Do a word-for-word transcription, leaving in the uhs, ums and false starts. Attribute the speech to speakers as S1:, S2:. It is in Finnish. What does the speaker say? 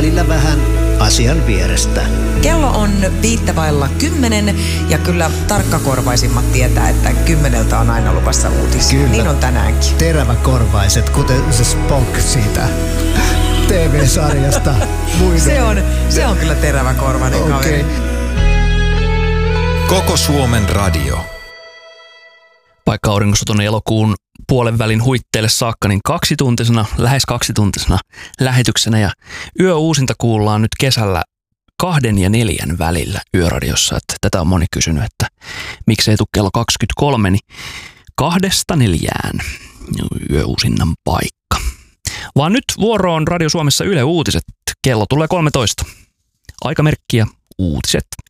S1: välillä vähän asian vierestä.
S2: Kello on viittävailla kymmenen ja kyllä tarkkakorvaisimmat tietää, että kymmeneltä on aina luvassa uutisia.
S1: Kyllä.
S2: Niin on tänäänkin.
S1: Teräväkorvaiset, kuten se Spock siitä T V-sarjasta.
S2: Se on, se on kyllä teräväkorvainen
S1: okay.
S2: kaveri.
S3: Koko Suomen radio.
S4: Vaikka auringossa tuonne elokuun puolen välin huitteille saakka, niin kaksituntisena, lähes kaksituntisena lähetyksenä ja yöuusinta kuullaan nyt kesällä kahden ja neljän välillä yöradiossa. Että tätä on moni kysynyt, että miksei tule kello kaksikymmentäkolme, niin kahdesta neljään yöuusinnan paikka. Vaan nyt vuoro on Radio Suomessa Yle Uutiset. Kello tulee kolmetoista. Aikamerkki ja uutiset.